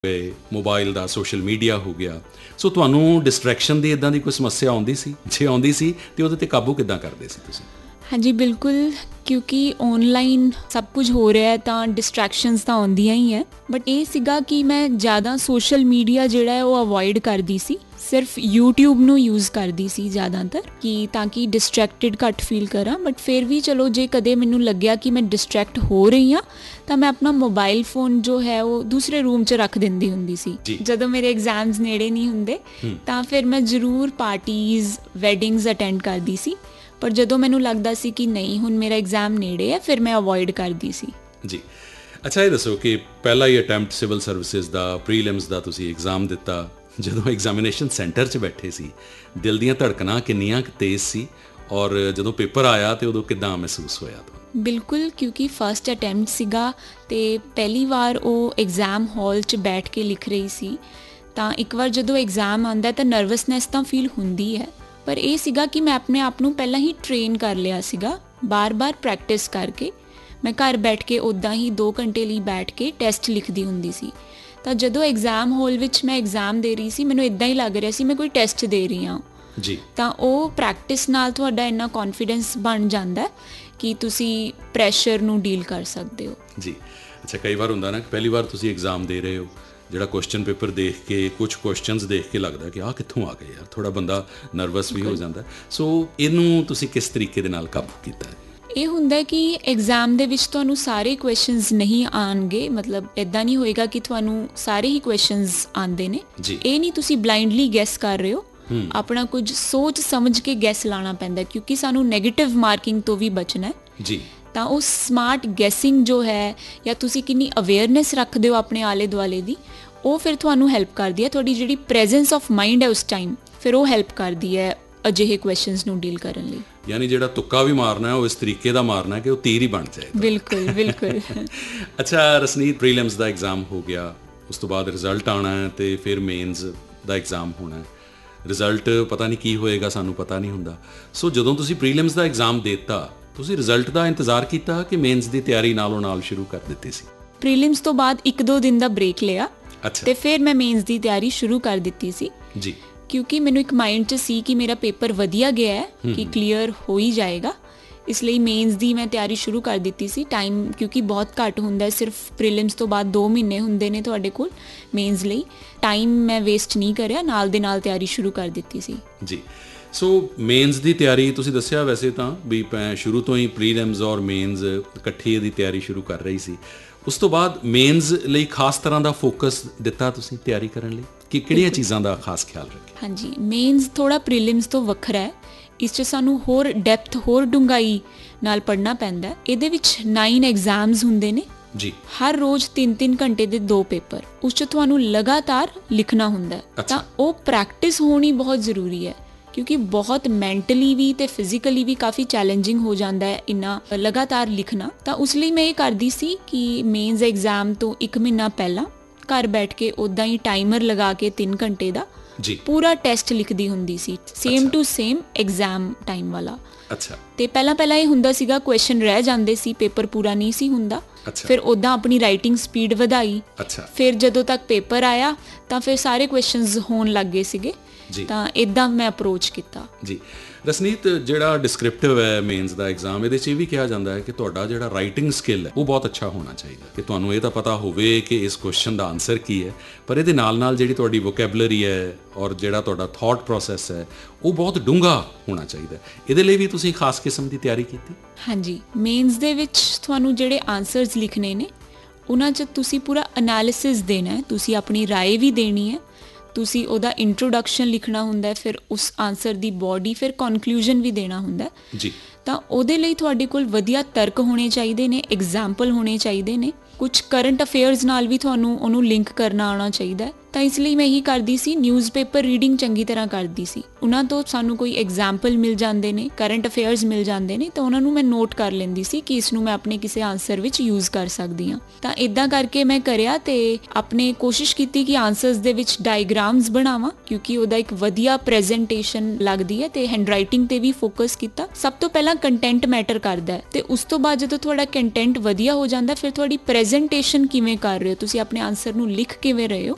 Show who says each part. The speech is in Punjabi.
Speaker 1: ਗਏ, ਮੋਬਾਈਲ ਦਾ, ਸੋਸ਼ਲ ਮੀਡੀਆ ਹੋ ਗਿਆ। ਸੋ ਤੁਹਾਨੂੰ ਡਿਸਟਰੈਕਸ਼ਨ ਦੀ ਇੱਦਾਂ ਦੀ ਕੋਈ ਸਮੱਸਿਆ ਆਉਂਦੀ ਸੀ? ਜੇ ਆਉਂਦੀ ਸੀ ਤਾਂ ਉਹਦੇ 'ਤੇ ਕਾਬੂ ਕਿੱਦਾਂ ਕਰਦੇ ਸੀ ਤੁਸੀਂ?
Speaker 2: ਹਾਂਜੀ ਬਿਲਕੁਲ, ਕਿਉਂਕਿ ਔਨਲਾਈਨ ਸਭ ਕੁਝ ਹੋ ਰਿਹਾ ਹੈ ਤਾਂ ਡਿਸਟਰੈਕਸ਼ਨਸ ਤਾਂ ਆਉਂਦੀਆਂ ਹੀ ਹੈ। ਬਟ ਇਹ ਸੀਗਾ ਕਿ ਮੈਂ ਜ਼ਿਆਦਾ ਸੋਸ਼ਲ ਮੀਡੀਆ ਜਿਹੜਾ ਹੈ ਉਹ ਅਵੋਇਡ ਕਰਦੀ ਸੀ, ਸਿਰਫ YouTube ਨੂੰ ਯੂਜ਼ ਕਰਦੀ ਸੀ ਜ਼ਿਆਦਾਤਰ, ਕਿ ਤਾਂ ਕਿ ਡਿਸਟਰੈਕਟਿਡ ਘੱਟ ਫੀਲ ਕਰਾਂ। ਬਟ ਫਿਰ ਵੀ ਚਲੋ ਜੇ ਕਦੇ ਮੈਨੂੰ ਲੱਗਿਆ ਕਿ ਮੈਂ ਡਿਸਟਰੈਕਟ ਹੋ ਰਹੀ ਹਾਂ ਤਾਂ ਮੈਂ ਆਪਣਾ ਮੋਬਾਈਲ ਫੋਨ ਜੋ ਹੈ ਉਹ ਦੂਸਰੇ ਰੂਮ 'ਚ ਰੱਖ ਦਿੰਦੀ ਹੁੰਦੀ ਸੀ। ਜਦੋਂ ਮੇਰੇ ਐਗਜ਼ਾਮਸ ਨੇੜੇ ਨਹੀਂ ਹੁੰਦੇ ਤਾਂ ਫਿਰ ਮੈਂ ਜ਼ਰੂਰ ਪਾਰਟੀਜ਼, ਵੈਡਿੰਗਸ ਅਟੈਂਡ ਕਰਦੀ ਸੀ। ਪਰ ਜਦੋਂ ਮੈਨੂੰ ਲੱਗਦਾ ਸੀ ਕਿ ਨਹੀਂ ਹੁਣ ਮੇਰਾ ਐਗਜ਼ਾਮ ਨੇੜੇ ਹੈ, ਫਿਰ ਮੈਂ ਅਵੋਇਡ ਕਰਦੀ ਸੀ।
Speaker 1: ਜੀ, ਅੱਛਾ ਇਹ ਦੱਸੋ ਕਿ ਪਹਿਲਾ ਹੀ ਅਟੈਂਪਟ ਸਿਵਲ ਸਰਵਿਸਿਜ਼ ਦਾ, ਪ੍ਰੀਲਿਮਸ ਦਾ ਤੁਸੀਂ ਐਗਜ਼ਾਮ ਦਿੱਤਾ, ਜਦੋਂ ਐਗਜ਼ਾਮੀਨੇਸ਼ਨ ਸੈਂਟਰ 'ਚ ਬੈਠੇ ਸੀ ਦਿਲ ਦੀਆਂ ਧੜਕਣਾਂ ਕਿੰਨੀਆਂ ਕੁ ਤੇਜ਼ ਸੀ, ਔਰ ਜਦੋਂ ਪੇਪਰ ਆਇਆ ਤਾਂ ਉਦੋਂ ਕਿੱਦਾਂ ਮਹਿਸੂਸ ਹੋਇਆ ਤੁਹਾਨੂੰ?
Speaker 2: ਬਿਲਕੁਲ, ਕਿਉਂਕਿ ਫਸਟ ਅਟੈਂਪਟ ਸੀਗਾ ਅਤੇ ਪਹਿਲੀ ਵਾਰ ਉਹ ਐਗਜ਼ਾਮ ਹਾਲ 'ਚ ਬੈਠ ਕੇ ਲਿਖ ਰਹੀ ਸੀ। ਤਾਂ ਇੱਕ ਵਾਰ ਜਦੋਂ ਐਗਜ਼ਾਮ ਆਉਂਦਾ ਤਾਂ ਨਰਵਸਨੈਸ ਤਾਂ ਫੀਲ ਹੁੰਦੀ ਹੈ, ਪਰ ਇਹ ਸੀਗਾ ਕਿ ਮੈਂ ਆਪਣੇ ਆਪ ਨੂੰ ਪਹਿਲਾਂ ਹੀ ਟ੍ਰੇਨ ਕਰ ਲਿਆ ਸੀਗਾ, ਬਾਰ-ਬਾਰ ਪ੍ਰੈਕਟਿਸ ਕਰਕੇ। ਮੈਂ ਘਰ ਬੈਠ ਕੇ ਉੱਦਾਂ ਹੀ 2 ਘੰਟੇ ਲਈ ਬੈਠ ਕੇ ਟੈਸਟ ਲਿਖਦੀ ਹੁੰਦੀ ਸੀ। ਤਾਂ ਜਦੋਂ ਐਗਜ਼ਾਮ ਹਾਲ ਵਿੱਚ ਮੈਂ ਐਗਜ਼ਾਮ ਦੇ ਰਹੀ ਸੀ, ਮੈਨੂੰ ਇੱਦਾਂ ਹੀ ਲੱਗ ਰਿਹਾ ਸੀ ਮੈਂ ਕੋਈ ਟੈਸਟ ਦੇ ਰਹੀ ਹਾਂ।
Speaker 1: ਜੀ,
Speaker 2: ਤਾਂ ਉਹ ਪ੍ਰੈਕਟਿਸ ਨਾਲ ਤੁਹਾਡਾ ਇੰਨਾ ਕੌਨਫੀਡੈਂਸ ਬਣ ਜਾਂਦਾ ਕਿ ਤੁਸੀਂ ਪ੍ਰੈਸ਼ਰ ਨੂੰ ਡੀਲ ਕਰ ਸਕਦੇ ਹੋ।
Speaker 1: ਜੀ, ਅੱਛਾ ਕਈ ਵਾਰ ਹੁੰਦਾ ਨਾ ਕਿ ਪਹਿਲੀ ਵਾਰ ਤੁਸੀਂ ਐਗਜ਼ਾਮ ਦੇ ਰਹੇ ਹੋ, ਜਿਹੜਾ ਕੁਐਸਚਨ ਪੇਪਰ ਦੇਖ ਕੇ, ਕੁਝ ਕੁਐਸਚਨਸ ਦੇਖ ਕੇ ਲੱਗਦਾ ਕਿ ਆਹ ਕਿੱਥੋਂ ਆ ਗਏ ਯਾਰ, ਥੋੜ੍ਹਾ ਬੰਦਾ ਨਰਵਸ ਵੀ ਹੋ ਜਾਂਦਾ। ਸੋ ਇਹਨੂੰ ਤੁਸੀਂ ਕਿਸ ਤਰੀਕੇ ਦੇ ਨਾਲ ਕਾਬੂ ਕੀਤਾ?
Speaker 2: ਇਹ ਹੁੰਦਾ ਕਿ ਐਗਜ਼ਾਮ ਦੇ ਵਿੱਚ ਤੁਹਾਨੂੰ ਸਾਰੇ ਕੁਐਸਚਨਸ ਨਹੀਂ ਆਉਣਗੇ, ਮਤਲਬ ਇੱਦਾਂ ਨਹੀਂ ਹੋਏਗਾ ਕਿ ਤੁਹਾਨੂੰ ਸਾਰੇ ਹੀ ਕੁਐਸਚਨਸ ਆਉਂਦੇ ਨੇ। ਇਹ ਨਹੀਂ ਤੁਸੀਂ ਬਲਾਈਂਡਲੀ ਗੈਸ ਕਰ ਰਹੇ ਹੋ, ਆਪਣਾ ਕੁਝ ਸੋਚ ਸਮਝ ਕੇ ਗੈਸ ਲਾਉਣਾ ਪੈਂਦਾ, ਕਿਉਂਕਿ ਸਾਨੂੰ ਨੈਗੇਟਿਵ ਮਾਰਕਿੰਗ ਤੋਂ ਵੀ ਬਚਣਾ ਹੈ।
Speaker 1: ਜੀ, ਤਾਂ
Speaker 2: ਉਹ ਸਮਾਰਟ ਗੈਸਿੰਗ ਜੋ ਹੈ, ਜਾਂ ਤੁਸੀਂ ਕਿੰਨੀ ਅਵੇਅਰਨੈਸ ਰੱਖਦੇ ਹੋ ਆਪਣੇ ਆਲੇ ਦੁਆਲੇ ਦੀ, ਉਹ ਫਿਰ ਤੁਹਾਨੂੰ ਹੈਲਪ ਕਰਦੀ ਹੈ। ਤੁਹਾਡੀ ਜਿਹੜੀ ਪ੍ਰੈਜ਼ੈਂਸ ਆਫ ਮਾਈਂਡ ਹੈ ਉਸ ਟਾਈਮ, ਫਿਰ ਉਹ ਹੈਲਪ ਕਰਦੀ ਹੈ ਅਜਿਹੇ ਕੁਐਸਚਨਸ ਨੂੰ ਡੀਲ ਕਰਨ ਲਈ।
Speaker 1: ਯਾਨੀ ਜਿਹੜਾ ਤੁੱਕਾ ਵੀ ਮਾਰਨਾ ਹੈ ਉਹ ਇਸ ਤਰੀਕੇ ਦਾ ਮਾਰਨਾ ਕਿ ਉਹ ਤੀਰ ਹੀ ਬਣ ਜਾਏ।
Speaker 2: ਬਿਲਕੁਲ ਬਿਲਕੁਲ।
Speaker 1: ਅੱਛਾ ਰਸਨੀਤ, ਪ੍ਰੀਲਿਮਸ ਦਾ ਐਗਜ਼ਾਮ ਹੋ ਗਿਆ, ਉਸ ਤੋਂ ਬਾਅਦ ਰਿਜ਼ਲਟ ਆਉਣਾ ਹੈ ਅਤੇ ਫਿਰ ਮੇਨਸ ਦਾ ਐਗਜ਼ਾਮ ਹੋਣਾ ਹੈ। ਰਿਜ਼ਲਟ ਪਤਾ ਨਹੀਂ ਕੀ ਹੋਏਗਾ, ਸਾਨੂੰ ਪਤਾ ਨਹੀਂ ਹੁੰਦਾ। ਸੋ ਜਦੋਂ ਤੁਸੀਂ ਪ੍ਰੀਲਿਮਸ ਦਾ ਐਗਜ਼ਾਮ ਦੇ ਦਿੱਤਾ, ਤੁਸੀਂ ਰਿਜ਼ਲਟ ਦਾ ਇੰਤਜ਼ਾਰ ਕੀਤਾ ਕਿ ਮੇਨਸ ਦੀ ਤਿਆਰੀ ਨਾਲੋਂ ਨਾਲ ਸ਼ੁਰੂ ਕਰ ਦਿੱਤੀ ਸੀ?
Speaker 2: ਪ੍ਰੀਲਿਮਸ ਤੋਂ ਬਾਅਦ 1-2 ਦਿਨ ਦਾ ਬ੍ਰੇਕ ਲਿਆ।
Speaker 1: ਅੱਛਾ,
Speaker 2: ਤੇ ਫਿਰ ਮੈਂ ਮੇਨਸ ਦੀ ਤਿਆਰੀ ਸ਼ੁਰੂ ਕਰ ਦਿੱਤੀ ਸੀ।
Speaker 1: ਜੀ,
Speaker 2: ਕਿਉਂਕਿ ਮੈਨੂੰ ਇੱਕ ਮਾਈਂਡ 'ਚ ਸੀ ਕਿ ਮੇਰਾ ਪੇਪਰ ਵਧੀਆ ਗਿਆ ਹੈ, ਕਿ ਕਲੀਅਰ ਹੋ ਹੀ ਜਾਏਗਾ। ਇਸ ਲਈ ਮੇਨਸ ਦੀ ਮੈਂ ਤਿਆਰੀ ਸ਼ੁਰੂ ਕਰ ਦਿੱਤੀ ਸੀ। ਟਾਈਮ ਕਿਉਂਕਿ ਬਹੁਤ ਘੱਟ ਹੁੰਦਾ, ਸਿਰਫ ਪ੍ਰੀਲਿਮਸ ਤੋਂ ਬਾਅਦ 2 ਮਹੀਨੇ ਹੁੰਦੇ ਨੇ ਤੁਹਾਡੇ ਕੋਲ ਮੇਨਸ ਲਈ। ਟਾਈਮ ਮੈਂ ਵੇਸਟ ਨਹੀਂ ਕਰਿਆ, ਨਾਲ ਦੇ ਨਾਲ ਤਿਆਰੀ ਸ਼ੁਰੂ ਕਰ ਦਿੱਤੀ ਸੀ।
Speaker 1: ਜੀ, ਸੋ ਮੇਨਸ ਦੀ ਤਿਆਰੀ ਤੁਸੀਂ ਦੱਸਿਆ ਵੈਸੇ ਤਾਂ ਵੀ ਮੈਂ ਸ਼ੁਰੂ ਤੋਂ ਹੀ ਪ੍ਰੀਲਿਮਸ ਔਰ ਮੇਨਸ ਇਕੱਠੀ ਦੀ ਤਿਆਰੀ ਸ਼ੁਰੂ ਕਰ ਰਹੀ ਸੀ। ਉਸ ਤੋਂ ਬਾਅਦ ਮੇਨਸ ਲਈ ਖਾਸ ਤਰ੍ਹਾਂ ਦਾ ਫੋਕਸ ਦਿੱਤਾ ਤੁਸੀਂ ਤਿਆਰੀ ਕਰਨ ਲਈ, ਕਿ ਕਿਹੜੀਆਂ ਚੀਜ਼ਾਂ ਦਾ ਖਾਸ ਖਿਆਲ ਰੱਖਿਆ?
Speaker 2: ਹਾਂਜੀ, ਮੇਨਸ ਥੋੜ੍ਹਾ ਪ੍ਰੀਲਿਮਸ ਤੋਂ ਵੱਖਰਾ ਹੈ। ਇਸ 'ਚ ਸਾਨੂੰ ਹੋਰ ਡੈਪਥ, ਹੋਰ ਡੂੰਘਾਈ ਨਾਲ ਪੜ੍ਹਨਾ ਪੈਂਦਾ। ਇਹਦੇ ਵਿੱਚ 9 ਐਗਜ਼ਾਮਸ ਹੁੰਦੇ ਨੇ
Speaker 1: ਜੀ,
Speaker 2: ਹਰ ਰੋਜ਼ 3-3 ਘੰਟੇ ਦੇ 2 ਪੇਪਰ, ਉਸ 'ਚ ਤੁਹਾਨੂੰ ਲਗਾਤਾਰ ਲਿਖਣਾ ਹੁੰਦਾ। ਤਾਂ ਉਹ ਪ੍ਰੈਕਟਿਸ ਹੋਣੀ ਬਹੁਤ ਜ਼ਰੂਰੀ ਹੈ, ਕਿਉਂਕਿ ਬਹੁਤ ਮੈਂਟਲੀ ਵੀ ਅਤੇ ਫਿਜ਼ੀਕਲੀ ਵੀ ਕਾਫੀ ਚੈਲੰਜਿੰਗ ਹੋ ਜਾਂਦਾ ਹੈ ਇੰਨਾ ਲਗਾਤਾਰ ਲਿਖਣਾ। ਤਾਂ ਉਸ ਲਈ ਮੈਂ ਇਹ ਕਰਦੀ ਸੀ ਕਿ ਮੇਨਸ ਐਗਜ਼ਾਮ ਤੋਂ 1 ਮਹੀਨਾ ਪਹਿਲਾਂ ਘਰ ਬੈਠ ਕੇ ਉੱਦਾਂ ਹੀ ਟਾਈਮਰ ਲਗਾ ਕੇ 3 ਘੰਟੇ ਦਾ ਪੂਰਾ ਟੈਸਟ ਲਿਖਦੀ ਹੁੰਦੀ ਸੀ, same to same exam time ਵਾਲਾ।
Speaker 1: ਅੱਛਾ,
Speaker 2: ਤੇ ਪਹਿਲਾਂ ਇਹ ਹੁੰਦਾ ਸੀਗਾ ਕੁਐਸਚਨ ਰਹਿ ਜਾਂਦੇ ਸੀ, ਪੇਪਰ ਪੂਰਾ ਨਹੀਂ ਸੀ ਹੁੰਦਾ। ਫਿਰ ਉੱਦਾਂ ਆਪਣੀ ਰਾਈਟਿੰਗ ਸਪੀਡ ਵਧਾਈ। ਫਿਰ ਜਦੋਂ ਤੱਕ ਪੇਪਰ ਆਇਆ ਤਾਂ ਫਿਰ ਸਾਰੇ ਕੁਐਸਚਨਸ ਹੋਣ ਲੱਗ ਗਏ ਸੀਗੇ। ਤਾਂ ਇੱਦਾਂ ਮੈਂ ਅਪਰੋਚ ਕੀਤਾ। ਜੀ
Speaker 1: ਰਸਨੀਤ, ਜਿਹੜਾ ਡਿਸਕ੍ਰਿਪਟਿਵ ਹੈ ਮੇਨਸ ਦਾ ਐਗਜ਼ਾਮ, ਇਹਦੇ 'ਚ ਇਹ ਵੀ ਕਿਹਾ ਜਾਂਦਾ ਹੈ ਕਿ ਤੁਹਾਡਾ ਜਿਹੜਾ ਰਾਈਟਿੰਗ ਸਕਿੱਲ ਹੈ ਉਹ ਬਹੁਤ ਅੱਛਾ ਹੋਣਾ ਚਾਹੀਦਾ, ਕਿ ਤੁਹਾਨੂੰ ਇਹ ਤਾਂ ਪਤਾ ਹੋਵੇ ਕਿ ਇਸ ਕੁਐਸਚਨ ਦਾ ਆਨਸਰ ਕੀ ਹੈ, ਪਰ ਇਹਦੇ ਨਾਲ ਜਿਹੜੀ ਤੁਹਾਡੀ ਵੋਕੈਬਲਰੀ ਹੈ ਔਰ ਜਿਹੜਾ ਤੁਹਾਡਾ ਥਾਟ ਪ੍ਰੋਸੈਸ ਹੈ ਉਹ ਬਹੁਤ ਡੂੰਘਾ ਹੋਣਾ ਚਾਹੀਦਾ। ਇਹਦੇ ਲਈ ਵੀ ਤੁਸੀਂ ਖਾਸ ਕਿਸਮ ਦੀ ਤਿਆਰੀ ਕੀਤੀ?
Speaker 2: ਹਾਂਜੀ, ਮੇਨਸ ਦੇ ਵਿੱਚ ਤੁਹਾਨੂੰ ਜਿਹੜੇ ਆਨਸਰਸ ਲਿਖਣੇ ਨੇ ਉਹਨਾਂ 'ਚ ਤੁਸੀਂ ਪੂਰਾ ਅਨਾਲਿਸਿਸ ਦੇਣਾ ਹੈ, ਤੁਸੀਂ ਆਪਣੀ ਰਾਏ ਵੀ ਦੇਣੀ ਹੈ, ਤੁਸੀਂ ਉਹਦਾ ਇੰਟਰੋਡਕਸ਼ਨ ਲਿਖਣਾ ਹੁੰਦਾ, ਫਿਰ ਉਸ ਆਨਸਰ ਦੀ ਬੋਡੀ, ਫਿਰ ਕਨਕਲੂਜਨ ਵੀ ਦੇਣਾ ਹੁੰਦਾ।
Speaker 1: ਜੀ,
Speaker 2: ਤਾਂ ਉਹਦੇ ਲਈ ਤੁਹਾਡੇ ਕੋਲ ਵਧੀਆ ਤਰਕ ਹੋਣੇ ਚਾਹੀਦੇ ਨੇ, ਐਗਜ਼ਾਮਪਲ ਹੋਣੇ ਚਾਹੀਦੇ ਨੇ, ਕੁਝ ਕਰੰਟ ਅਫੇਅਰਸ ਨਾਲ ਵੀ ਤੁਹਾਨੂੰ ਉਹਨੂੰ ਲਿੰਕ ਕਰਨਾ ਆਉਣਾ ਚਾਹੀਦਾ। ਤਾਂ ਇਸ ਲਈ ਮੈਂ ਇਹੀ ਕਰਦੀ ਸੀ, ਨਿਊਜ਼ਪੇਪਰ ਰੀਡਿੰਗ ਚੰਗੀ ਤਰ੍ਹਾਂ ਕਰਦੀ ਸੀ। ਉਹਨਾਂ ਤੋਂ ਸਾਨੂੰ ਕੋਈ ਐਗਜ਼ਾਮਪਲ ਮਿਲ ਜਾਂਦੇ ਨੇ, ਕਰੰਟ ਅਫੇਅਰਸ ਮਿਲ ਜਾਂਦੇ ਨੇ, ਤਾਂ ਉਹਨਾਂ ਨੂੰ ਮੈਂ ਨੋਟ ਕਰ ਲੈਂਦੀ ਸੀ ਕਿ ਇਸ ਨੂੰ ਮੈਂ ਆਪਣੇ ਕਿਸੇ ਆਨਸਰ ਵਿੱਚ ਯੂਜ਼ ਕਰ ਸਕਦੀ ਹਾਂ। ਤਾਂ ਇੱਦਾਂ ਕਰਕੇ ਮੈਂ ਕਰਿਆ ਅਤੇ ਆਪਣੇ ਕੋਸ਼ਿਸ਼ ਕੀਤੀ ਕਿ ਆਨਸਰਸ ਦੇ ਵਿੱਚ ਡਾਇਗ੍ਰਾਮਸ ਬਣਾਵਾਂ, ਕਿਉਂਕਿ ਉਹਦਾ ਇੱਕ ਵਧੀਆ ਪ੍ਰੈਜੈਂਟੇਸ਼ਨ ਲੱਗਦੀ ਹੈ। ਅਤੇ ਹੈਂਡਰਾਈਟਿੰਗ 'ਤੇ ਵੀ ਫੋਕਸ ਕੀਤਾ। ਸਭ ਤੋਂ ਪਹਿਲਾਂ ਕੰਟੈਂਟ ਮੈਟਰ ਕਰਦਾ ਹੈ, ਅਤੇ ਉਸ ਤੋਂ ਬਾਅਦ ਜਦੋਂ ਤੁਹਾਡਾ ਕੰਟੈਂਟ ਵਧੀਆ ਹੋ ਜਾਂਦਾ, ਫਿਰ ਤੁਹਾਡੀ ਪ੍ਰੈਜੈਂਟੇਸ਼ਨ ਕਿਵੇਂ ਕਰ ਰਹੇ ਹੋ, ਤੁਸੀਂ ਆਪਣੇ ਆਨਸਰ ਨੂੰ ਲਿਖ ਕਿਵੇਂ ਰਹੇ ਹੋ,